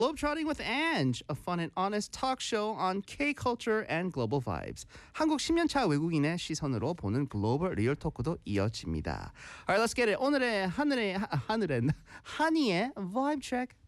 Globetrotting with Ange, a fun and honest talk show on K-culture and global vibes. 한국 10년차 외국인의 시선으로 보는 글로벌 리얼 토크도 이어집니다. Alright, let's get it. 오늘의 하늘의 한이의 vibe check.